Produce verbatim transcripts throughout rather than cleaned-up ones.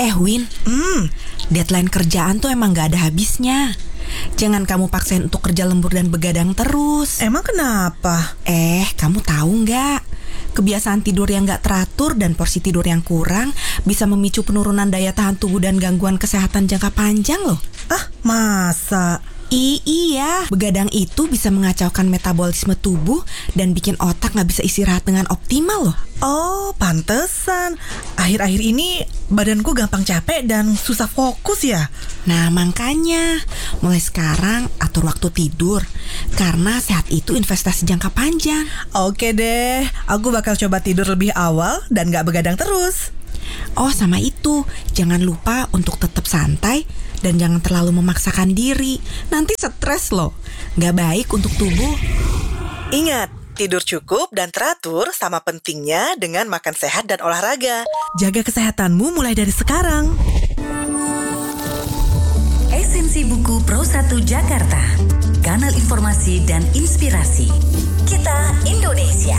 Eh Win, Hmm, deadline kerjaan tuh emang gak ada habisnya. Jangan kamu paksain untuk kerja lembur dan begadang terus. emang kenapa? Eh, kamu tahu nggak? Kebiasaan tidur yang nggak teratur dan porsi tidur yang kurang bisa memicu penurunan daya tahan tubuh dan gangguan kesehatan jangka panjang loh. Ah, masa? I iya, begadang itu bisa mengacaukan metabolisme tubuh dan bikin otak nggak bisa istirahat dengan optimal loh. Oh, pantesan. Akhir-akhir ini badanku gampang capek dan susah fokus ya. Nah makanya, mulai sekarang atur waktu tidur. Karena sehat itu investasi jangka panjang. Oke deh, aku bakal coba tidur lebih awal dan gak begadang terus. Oh sama itu, jangan lupa untuk tetap santai dan jangan terlalu memaksakan diri. Nanti stres loh, nggak baik untuk tubuh. Ingat, tidur cukup dan teratur sama pentingnya dengan makan sehat dan olahraga. Jaga kesehatanmu mulai dari sekarang. Esensi buku Pro satu Jakarta, kanal informasi dan inspirasi. Kita Indonesia.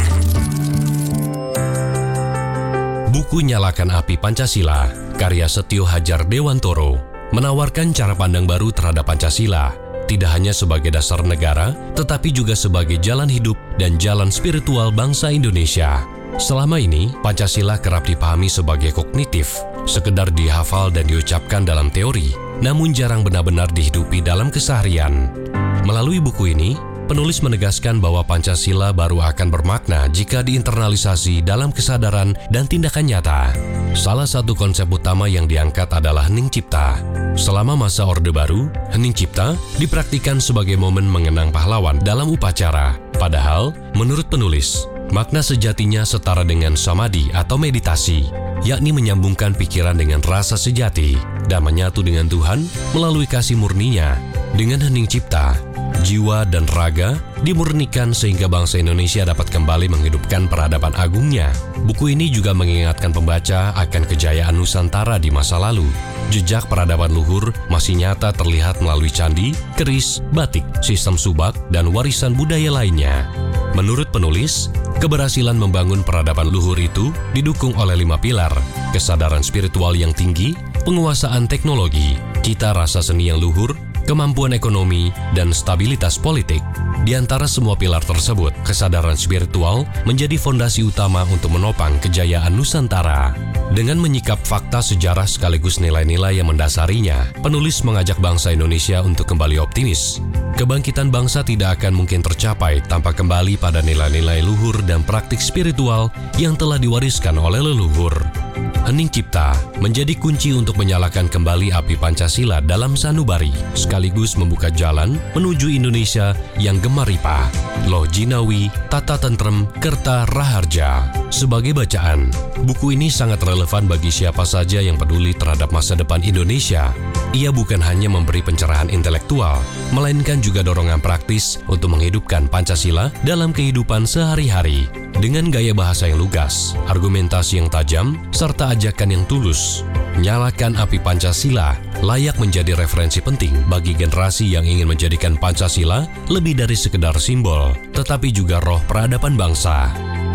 Buku Nyalakan Api Pancasila, karya Setio Hadjar Dewantoro, menawarkan cara pandang baru terhadap Pancasila, tidak hanya sebagai dasar negara, tetapi juga sebagai jalan hidup dan jalan spiritual bangsa Indonesia. Selama ini, Pancasila kerap dipahami sebagai kognitif, sekedar dihafal dan diucapkan dalam teori, namun jarang benar-benar dihidupi dalam keseharian. Melalui buku ini, penulis menegaskan bahwa Pancasila baru akan bermakna jika diinternalisasi dalam kesadaran dan tindakan nyata. Salah satu konsep utama yang diangkat adalah Hening Cipta. Selama masa Orde Baru, Hening Cipta dipraktikkan sebagai momen mengenang pahlawan dalam upacara. Padahal, menurut penulis, makna sejatinya setara dengan samadhi atau meditasi, yakni menyambungkan pikiran dengan rasa sejati dan menyatu dengan Tuhan melalui kasih murninya. Dengan Hening Cipta, jiwa dan raga dimurnikan sehingga bangsa Indonesia dapat kembali menghidupkan peradaban agungnya. Buku ini juga mengingatkan pembaca akan kejayaan Nusantara di masa lalu. Jejak peradaban luhur masih nyata terlihat melalui candi, keris, batik, sistem subak, dan warisan budaya lainnya. Menurut penulis, keberhasilan membangun peradaban luhur itu didukung oleh lima pilar: kesadaran spiritual yang tinggi, penguasaan teknologi, cita rasa seni yang luhur, kemampuan ekonomi, dan stabilitas politik. Di antara semua pilar tersebut, kesadaran spiritual menjadi fondasi utama untuk menopang kejayaan Nusantara. Dengan menyikap fakta sejarah sekaligus nilai-nilai yang mendasarinya, penulis mengajak bangsa Indonesia untuk kembali optimis. Kebangkitan bangsa tidak akan mungkin tercapai tanpa kembali pada nilai-nilai luhur dan praktik spiritual yang telah diwariskan oleh leluhur. Hening Cipta menjadi kunci untuk menyalakan kembali api Pancasila dalam sanubari, sekaligus membuka jalan menuju Indonesia yang gemaripa. Loh Jinawi, Tata Tentrem, Kerta Raharja. Sebagai bacaan, buku ini sangat relevan bagi siapa saja yang peduli terhadap masa depan Indonesia. Ia bukan hanya memberi pencerahan intelektual, melainkan juga dorongan praktis untuk menghidupkan Pancasila dalam kehidupan sehari-hari. Dengan gaya bahasa yang lugas, argumentasi yang tajam, serta ajakan yang tulus, Nyalakan Api Pancasila layak menjadi referensi penting bagi generasi yang ingin menjadikan Pancasila lebih dari sekedar simbol, tetapi juga roh peradaban bangsa.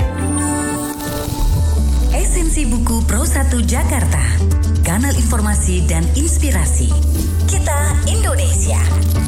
Esensi buku Pro satu Jakarta, kanal informasi dan inspirasi. Kita Indonesia.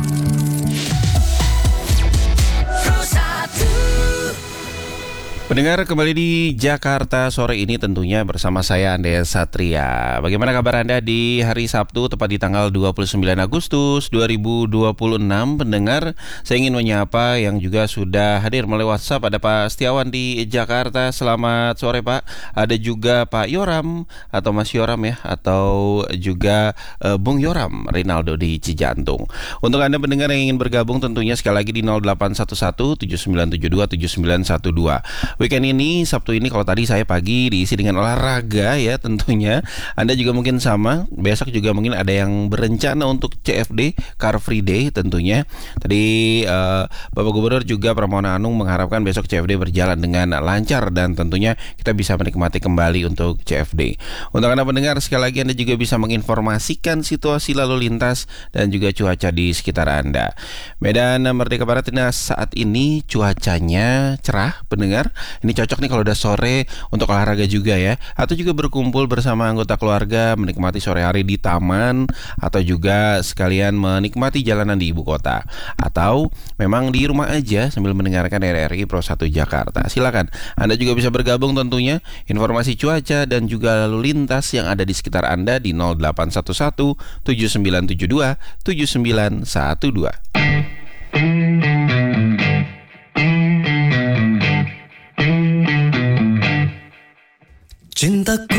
Pro satu. Pendengar, kembali di Jakarta sore ini tentunya bersama saya Andreas Satria. Bagaimana kabar Anda di hari Sabtu tepat di tanggal dua puluh sembilan Agustus dua ribu dua puluh enam? Pendengar, saya ingin menyapa yang juga sudah hadir melalui WhatsApp. Ada Pak Setiawan di Jakarta, selamat sore Pak. Ada juga Pak Yoram atau Mas Yoram ya, atau juga uh, Bung Yoram Rinaldo di Cijantung. Untuk Anda pendengar yang ingin bergabung tentunya sekali lagi di nol delapan satu satu tujuh sembilan tujuh dua tujuh sembilan satu dua. Weekend ini, Sabtu ini, kalau tadi saya pagi diisi dengan olahraga ya tentunya. Anda juga mungkin sama, besok juga mungkin ada yang berencana untuk C F D, Car Free Day tentunya. Tadi uh, Bapak Gubernur juga Pramono Anung mengharapkan besok C F D berjalan dengan lancar dan tentunya kita bisa menikmati kembali untuk C F D. Untuk Anda pendengar, sekali lagi Anda juga bisa menginformasikan situasi lalu lintas dan juga cuaca di sekitar Anda. Medan Merdeka Barat ini saat ini cuacanya cerah pendengar. Ini cocok nih kalau udah sore untuk olahraga juga ya. Atau juga berkumpul bersama anggota keluarga menikmati sore hari di taman, atau juga sekalian menikmati jalanan di ibu kota. Atau memang di rumah aja sambil mendengarkan R R I Pro satu Jakarta. Silakan, Anda juga bisa bergabung tentunya. Informasi cuaca dan juga lalu lintas yang ada di sekitar Anda di nol delapan satu satu tujuh sembilan tujuh dua tujuh sembilan satu dua. Cintaku